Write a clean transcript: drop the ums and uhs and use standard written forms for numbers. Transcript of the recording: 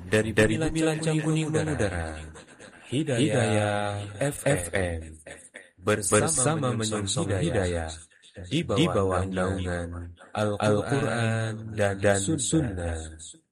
dari Bumi Lancang Kuning Mengudara, Hidayah FM bersama menyongsong hidayah di bawah naungan Al-Quran dan Sunnah.